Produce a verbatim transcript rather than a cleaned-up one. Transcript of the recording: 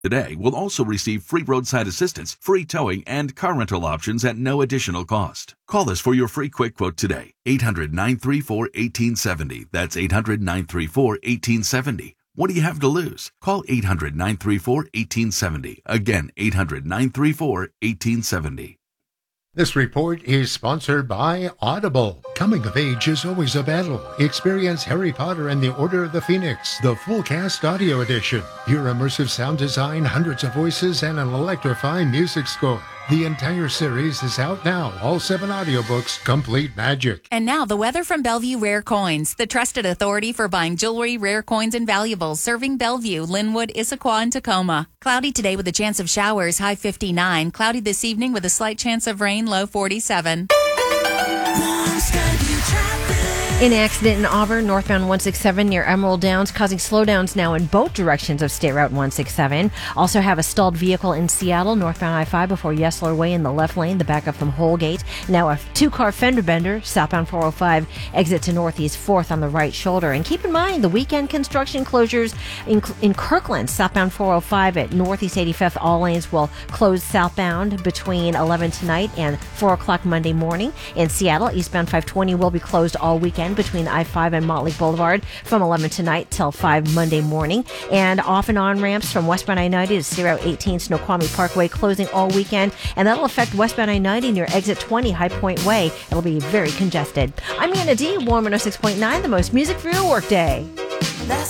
today will also receive free roadside assistance, free towing, and car rental options at no additional cost. Call us for your free quick quote today. eight hundred, nine three four, one eight seven zero. That's eight hundred, nine three four, one eight seven zero. What do you have to lose? Call eight hundred, nine three four, one eight seven zero. Again, eight hundred, nine three four, one eight seven zero. This report is sponsored by Audible. Coming of age is always a battle. Experience Harry Potter and the Order of the Phoenix, the full cast audio edition. Hear immersive sound design, hundreds of voices, and an electrifying music score. The entire series is out now. All seven audiobooks, complete magic. And now the weather from Bellevue Rare Coins, the trusted authority for buying jewelry, rare coins, and valuables, serving Bellevue, Linwood, Issaquah, and Tacoma. Cloudy today with a chance of showers, high fifty-nine. Cloudy this evening with a slight chance of rain, low forty-seven. An accident in Auburn, northbound one sixty-seven near Emerald Downs, causing slowdowns now in both directions of State Route one sixty-seven. Also have a stalled vehicle in Seattle, northbound I five before Yesler Way in the left lane, the backup from Holgate. Now a two-car fender bender, southbound four oh five, exit to Northeast fourth on the right shoulder. And keep in mind, the weekend construction closures in, in Kirkland, southbound four oh five at Northeast eighty-fifth, all lanes will close southbound between eleven tonight and four o'clock Monday morning. In Seattle, eastbound five twenty will be closed all weekend between I five and Motley Boulevard from eleven tonight till five Monday morning. And off and on ramps from westbound I ninety to State Route eighteen Snoqualmie Parkway closing all weekend, and that'll affect westbound I ninety near exit twenty High Point Way. It'll be very congested. I'm Anna D, Warm one oh six point nine, the most music for your workday.